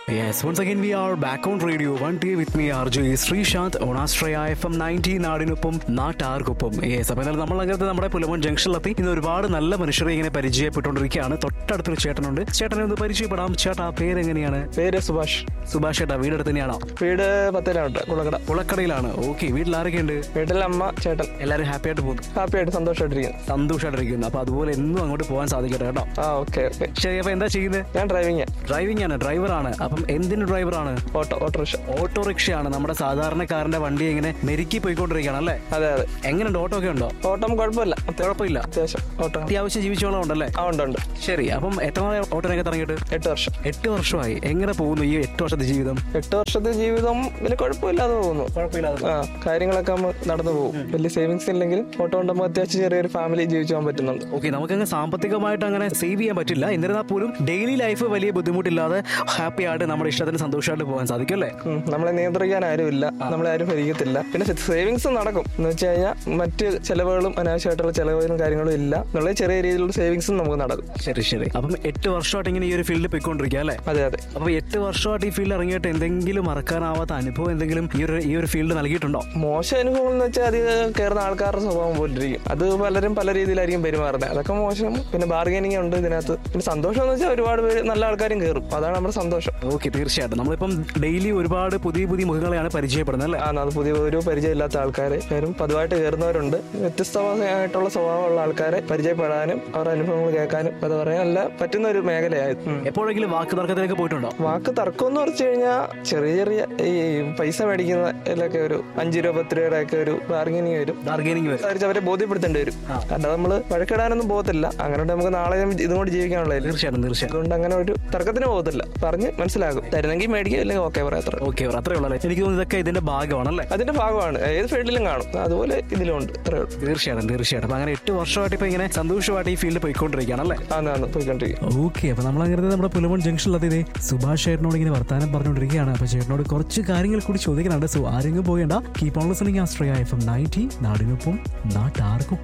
Yes, once again we are back on Radio 1T with me RJ Srishant on Astraya FM 90 നാടിനൊപ്പം നാട്ടാർക്കൊപ്പം. Yes, അപ്പോൾ നമ്മൾ അങ്ങനത്തെ നമ്മുടെ പുലമൺ ജംഗ്ഷനിലെത്തി. ഇന്ന് ഒരുപാട് നല്ല മനുഷ്യരെ ഇങ്ങനെ പരിചയപ്പെട്ടുകൊണ്ടിരിക്കുകയാണ്. തൊട്ടടുത്തൊരു ചേട്ടനുണ്ട്. ചേട്ടനെ ഒന്ന് പരിചയപ്പെടാം. ചേട്ടാ, പേരെങ്ങനെയാണ്? പേര് സുഭാഷ്. സുഭാഷ് ചേട്ടാ, വീട് തന്നെയാണോ? വീട് പത്തേലാവട്ടെ, കുളക്കട. കുളക്കടയിലാണ്. ഓക്കെ, വീട്ടിൽ ആരൊക്കെ ഉണ്ട്? വീട്ടിൽ അമ്മ, ചേട്ടൻ. എല്ലാവരും ഹാപ്പി ആയിട്ട് പോകുന്നു? ഹാപ്പി ആയിട്ട് സന്തോഷമായിട്ടിരിക്കുന്നു. അപ്പൊ അതുപോലെ എന്നും അങ്ങോട്ട് പോകാൻ സാധിക്കട്ടെ കേട്ടോ. ഓക്കെ. ശരി, അപ്പൊ എന്താ ചെയ്യുന്നത്? ഞാൻ ഡ്രൈവിംഗ് ആണ്, ഡ്രൈവറാണ്. അപ്പം എന്തിന്റെ ഡ്രൈവറാണ്? ഓട്ടോറിക്ഷയാണ്. നമ്മുടെ സാധാരണക്കാരന്റെ വണ്ടി ഇങ്ങനെ മെരുക്കി പോയിക്കൊണ്ടിരിക്കുകയാണ് അല്ലേ? അതെ. എങ്ങനെയുണ്ട്? ഓട്ടോ ഒക്കെ ഉണ്ടോ? ഓട്ടം കുഴപ്പമില്ല. അത്യാവശ്യം അത്യാവശ്യം ജീവിച്ചോളം ഉണ്ടല്ലേ? ഉണ്ട്. ശരി, അപ്പം എത്ര നാളെ ഓട്ടോനൊക്കെ തുടങ്ങിയിട്ട്? 8 വർഷം. 8 വർഷമായി. എങ്ങനെ പോകുന്നു ഈ 8 വർഷത്തെ ജീവിതം? 8 വർഷത്തെ ജീവിതം വലിയ കുഴപ്പമില്ലാതെ പോകുന്നു. കാര്യങ്ങളൊക്കെ നടന്നു പോകും. വലിയ സേവിങ്സ് ഇല്ലെങ്കിൽ ഓട്ടോ ഉണ്ടാകുമ്പോൾ അത്യാവശ്യം ചെറിയൊരു ഫാമിലി ജീവിച്ചു പോകാൻ പറ്റുന്നുണ്ട്. ഓക്കെ, നമുക്കങ്ങനെ സാമ്പത്തികമായിട്ട് അങ്ങനെ സേവ് ചെയ്യാൻ പറ്റില്ല. എന്നിരുന്നാൽ പോലും ഡെയിലി ലൈഫ് വലിയ ബുദ്ധിമുട്ടില്ലാതെ ഹാപ്പി ആയിട്ട് നമ്മുടെ ഇഷ്ടത്തിന് സന്തോഷമായിട്ട് പോകാൻ സാധിക്കും അല്ലേ? നമ്മളെ നിയന്ത്രിക്കാൻ ആരുമില്ല, നമ്മളെ ആരും ഭരിക്കത്തില്ല. പിന്നെ സേവിങ്സ് നടക്കും എന്ന് വെച്ച് കഴിഞ്ഞാൽ മറ്റ് ചെലവുകളും അനാവശ്യമായിട്ടുള്ള ചെലവുകളും കാര്യങ്ങളും ഇല്ല എന്നുള്ള ചെറിയ രീതിയിലുള്ള സേവിങ്സും നമുക്ക് നടക്കും. ശരി. അപ്പം 8 വർഷമായിട്ട് ഇങ്ങനെ ഈ ഒരു ഫീൽഡിൽ പോയിക്കൊണ്ടിരിക്കുക അല്ലേ? അതെ. അപ്പൊ 8 വർഷമായിട്ട് ഈ ഫീൽഡിൽ ഇറങ്ങിയിട്ട് എന്തെങ്കിലും മറക്കാനാവാത്ത അനുഭവം എന്തെങ്കിലും ഈ ഒരു ഫീൽഡ് നൽകിയിട്ടുണ്ടോ? മോശം അനുഭവം എന്ന് വെച്ചാൽ അത് കയറുന്ന ആൾക്കാരുടെ സ്വഭാവം പോലിരിക്കും. അത് പലരും പല രീതിയിലായിരിക്കും പെരുമാറുന്നത്. അതൊക്കെ മോശം. പിന്നെ ബാർഗനിങ് ഉണ്ട് ഇതിനകത്ത്. പിന്നെ സന്തോഷം എന്ന് വെച്ചാൽ ഒരുപാട് പേര് നല്ല ആൾക്കാരും കയറും. അതാണ് നമ്മുടെ സന്തോഷം. ഓക്കെ, തീർച്ചയായിട്ടും. നമ്മളിപ്പം ഡെയിലി ഒരുപാട് പുതിയ മുഖങ്ങളെയാണ് പരിചയപ്പെടുന്നത് അല്ലേ? അത് പുതിയ ഒരു പരിചയമില്ലാത്ത ആൾക്കാരെ കയറും. പതിവായിട്ട് കയറുന്നവരുണ്ട്. വ്യത്യസ്തമായിട്ടുള്ള സ്വഭാവമുള്ള ആൾക്കാരെ പരിചയപ്പെടാനും അവരുടെ അനുഭവങ്ങൾ കേൾക്കാനും അത് പറയാൻ നല്ല പറ്റുന്ന ഒരു മേഖലയായിരുന്നു. എപ്പോഴെങ്കിലും വാക്ക് തർക്കത്തിലേക്ക് പോയിട്ടുണ്ടോ? വാക്ക് തർക്കം എന്ന് പറഞ്ഞു കഴിഞ്ഞാൽ ചെറിയ ഈ പൈസ മേടിക്കുന്നതിലൊക്കെ ഒരു 5 രൂപ 10 രൂപയുടെ ഒക്കെ ഒരു ബാർഗനിങ് വരും. അവരെ ബോധ്യപ്പെടുത്തേണ്ടി വരും. കാരണം നമ്മള് വഴക്കിടാനൊന്നും പോകത്തില്ല. അങ്ങനെ നമുക്ക് നാളെ ഇതുകൊണ്ട് ജീവിക്കാനുള്ള തീർച്ചയായിട്ടും. അതുകൊണ്ട് അങ്ങനെ ഒരു തർക്കത്തിന് പോകത്തില്ല. പറഞ്ഞ് മനസ്സിലാകും. തരുന്നെങ്കിൽ മേടിക്കുക, അല്ലെങ്കിൽ ഓക്കെ പറയാം. അത്രേ ഉള്ളൂ. എനിക്ക് തോന്നുന്നു ഇതൊക്കെ ഇതിന്റെ ഭാഗമാണല്ലേ? അതിന്റെ ഭാഗമാണ്. ഏത് ഫീൽഡിലും കാണും. അതുപോലെ ഇതിലും ഉണ്ട്. തീർച്ചയായിട്ടും. അപ്പൊ അങ്ങനെ 8 വർഷമായിട്ട് ഇപ്പൊ ഇങ്ങനെ സന്തോഷമായിട്ട് ഈ ഫീൽഡ് പോയിക്കൊണ്ടിരിക്കുകയാണല്ലേ? പോയിക്കൊണ്ടിരിക്കുക. ഓക്കെ, അപ്പൊ നമ്മളങ്ങനെ നമ്മുടെ പുലമൺ ജംഗ്ഷനിലെത്തി സുഭാഷ് ചേട്ടനോട് ഇങ്ങനെ വർത്താനം പറഞ്ഞുകൊണ്ടിരിക്കുകയാണ്. അപ്പൊ ചേട്ടനോട് കുറച്ച് കാര്യങ്ങൾ കൂടി ചോദിക്കാനുണ്ട്. സോ ആരെങ്കിലും പോകേണ്ട. കീപ് ഓൺ ലിസണിംഗ് ആസ്ട്രയ FM 90 നാടിനൊപ്പം നാട്ടാർക്കും.